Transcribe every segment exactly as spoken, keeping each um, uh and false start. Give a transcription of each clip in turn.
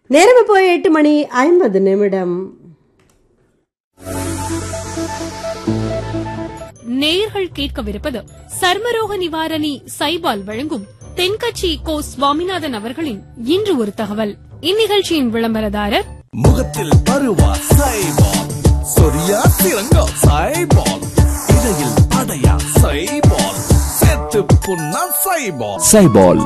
நேரம் இப்போ எட்டு மணி ஐம்பது நிமிடம். நேயர்கள் கேட்கவிருப்பது சர்மரோக நிவாரணி சைபால் வழங்கும் தென்கட்சி கோ சுவாமிநாதன் அவர்களின் இன்று ஒரு தகவல். இந்நிகழ்ச்சியின் விளம்பரதாரர் முகத்தில் பருவா சைபால், சொரியா சிறங்கா சைபால், இடையில் அடையா சைபால், செத்து புண்ணா சைபால். சைபால்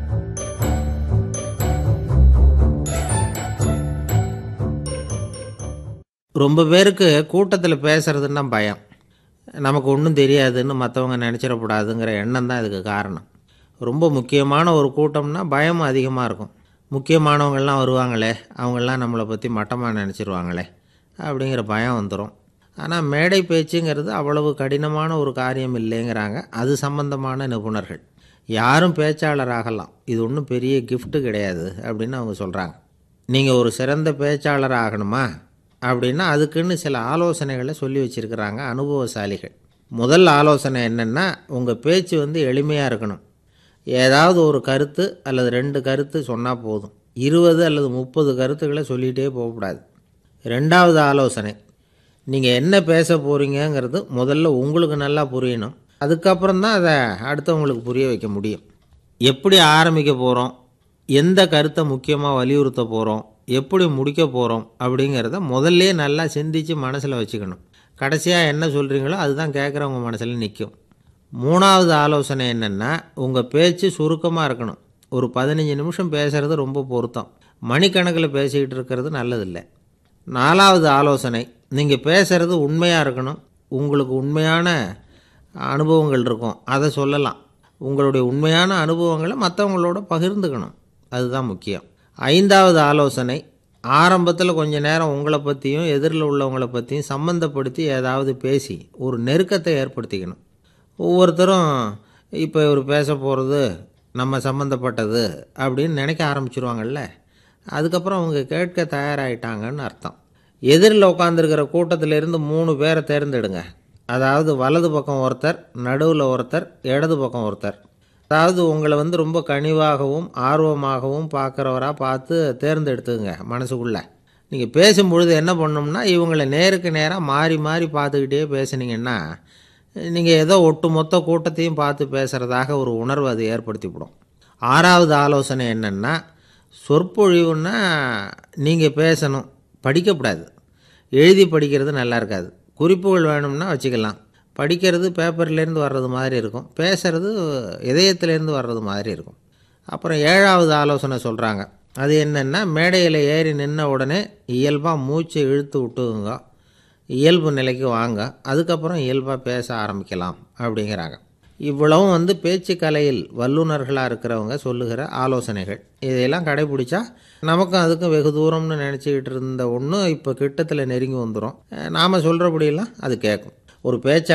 ரொம்ப பேருக்கு கூட்டத்தில் பேசுறதுன்னா பயம். நமக்கு ஒன்றும் தெரியாதுன்னு மற்றவங்க நினச்சிடக்கூடாதுங்கிற எண்ணம் தான் இதுக்கு காரணம். ரொம்ப முக்கியமான ஒரு கூட்டம்னா பயம் அதிகமாக இருக்கும். முக்கியமானவங்கள்லாம் வருவாங்களே, அவங்களாம் நம்மளை பற்றி மட்டமாக நினச்சிருவாங்களே அப்படிங்கிற பயம் வந்துடும். ஆனால் மேடை பேச்சுங்கிறது அவ்வளவு கடினமான ஒரு காரியம் இல்லைங்கிறாங்க அது சம்பந்தமான நிபுணர்கள். யாரும் பேச்சாளர் ஆகலாம், இது ஒன்றும் பெரிய கிஃப்ட்டு கிடையாது அப்படின்னு அவங்க சொல்கிறாங்க. நீங்கள் ஒரு சிறந்த பேச்சாளர் ஆகணுமா அப்படின்னா அதுக்குன்னு சில ஆலோசனைகளை சொல்லி வச்சுருக்கிறாங்க அனுபவசாலிகள். முதல் ஆலோசனை என்னென்னா, உங்கள் பேச்சு வந்து எளிமையாக இருக்கணும். ஏதாவது ஒரு கருத்து அல்லது ரெண்டு கருத்து சொன்னால் போதும். இருபது அல்லது முப்பது கருத்துக்களை சொல்லிகிட்டே போகக்கூடாது. ரெண்டாவது ஆலோசனை, நீங்கள் என்ன பேச போகிறீங்கிறது முதல்ல உங்களுக்கு நல்லா புரியணும். அதுக்கப்புறம் தான் அதை அடுத்தவங்களுக்கு புரிய வைக்க முடியும். எப்படி ஆரம்பிக்க போகிறோம், எந்த கருத்தை முக்கியமாக வலியுறுத்த போகிறோம், எப்படி முடிக்க போகிறோம் அப்படிங்கிறத முதல்ல நல்லா சிந்தித்து மனசில் வச்சுக்கணும். கடைசியாக என்ன சொல்கிறீங்களோ அதுதான் கேட்குறவங்க மனசில் நிற்கும். மூணாவது ஆலோசனை என்னென்னா, உங்கள் பேச்சு சுருக்கமாக இருக்கணும். ஒரு பதினஞ்சு நிமிஷம் பேசுகிறது ரொம்ப பொருத்தம். மணிக்கணக்கில் பேசிக்கிட்டு இருக்கிறது நல்லதில்லை. நாலாவது ஆலோசனை, நீங்கள் பேசுகிறது உண்மையாக இருக்கணும். உங்களுக்கு உண்மையான அனுபவங்கள் இருக்கும், அதை சொல்லலாம். உங்களுடைய உண்மையான அனுபவங்களை மற்றவங்களோட பகிர்ந்துக்கணும், அதுதான் முக்கியம். ஐந்தாவது ஆலோசனை, ஆரம்பத்தில் கொஞ்ச நேரம் உங்களை பற்றியும் எதிரில் உள்ளவங்களை பற்றியும் சம்மந்தப்படுத்தி ஏதாவது பேசி ஒரு நெருக்கத்தை ஏற்படுத்திக்கணும். ஒவ்வொருத்தரும் இப்போ இவர் பேச போகிறது நம்ம சம்மந்தப்பட்டது அப்படின்னு நினைக்க ஆரம்பிச்சிருவாங்கல்ல, அதுக்கப்புறம் அவங்க கேட்க தயாராகிட்டாங்கன்னு அர்த்தம். எதிரில் உட்காந்துருக்கிற கூட்டத்திலேருந்து மூணு பேரை தேர்ந்தெடுங்க. அதாவது வலது பக்கம் ஒருத்தர், நடுவில் ஒருத்தர், இடது பக்கம் ஒருத்தர். அதாவது உங்களை வந்து ரொம்ப கனிவாகவும் ஆர்வமாகவும் பார்க்குறவராக பார்த்து தேர்ந்தெடுத்துங்க மனசுக்குள்ளே. நீங்கள் பேசும்பொழுது என்ன பண்ணணும்னா, இவங்களை நேருக்கு நேராக மாறி மாறி பார்த்துக்கிட்டே பேசுனீங்கன்னா நீங்கள் ஏதோ ஒட்டு மொத்த கூட்டத்தையும் பார்த்து பேசுகிறதாக ஒரு உணர்வு அது ஏற்படுத்திவிடும். ஆறாவது ஆலோசனை என்னென்னா, சொற்பொழிவுன்னா நீங்கள் பேசணும், படிக்கக்கூடாது. எழுதி படிக்கிறது நல்லா இருக்காது. குறிப்புகள் வேணும்னா வச்சுக்கலாம். படிக்கிறது பேப்பர்லேருந்து வர்றது மாதிரி இருக்கும், பேசுகிறது இதயத்திலேருந்து வர்றது மாதிரி இருக்கும். அப்புறம் ஏழாவது ஆலோசனை சொல்கிறாங்க. அது என்னென்னா, மேடையில் ஏறி நின்ன உடனே இயல்பாக மூச்சை இழுத்து விட்டுங்க, இயல்பு நிலைக்கு வாங்க, அதுக்கப்புறம் இயல்பாக பேச ஆரம்பிக்கலாம் அப்படிங்கிறாங்க. இவ்வளவும் வந்து பேச்சு கலையில் வல்லுநர்களாக இருக்கிறவங்க சொல்லுகிற ஆலோசனைகள். இதையெல்லாம் கடைபிடிச்சா நமக்கும் அதுக்கும் வெகு தூரம்னு நினச்சிக்கிட்டு இருந்த ஒன்று இப்போ கிட்டத்தில் நெருங்கி வந்துடும். நாம் சொல்கிறபடியெல்லாம் அது கேட்கும். ஒரு பேச்சை